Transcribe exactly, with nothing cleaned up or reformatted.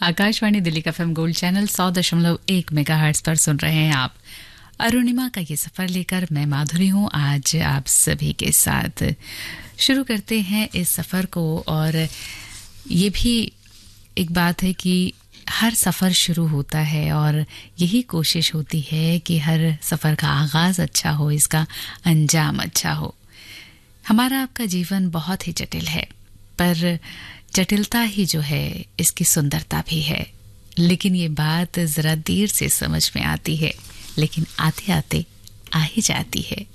आकाशवाणी दिल्ली का FM gold channel सौ दशमलव एक मेगाहर्ट्ज पर सुन रहे हैं आप। अरुणिमा का ये सफर लेकर मैं माधुरी हूँ आज आप सभी के साथ। शुरू करते हैं इस सफर को। और ये भी एक बात है कि हर सफ़र शुरू होता है और यही कोशिश होती है कि हर सफ़र का आगाज़ अच्छा हो, इसका अंजाम अच्छा हो। हमारा आपका जीवन बहुत ही जटिल है, पर जटिलता ही जो है इसकी सुंदरता भी है। लेकिन ये बात ज़रा देर से समझ में आती है, लेकिन आते आते आ ही जाती है।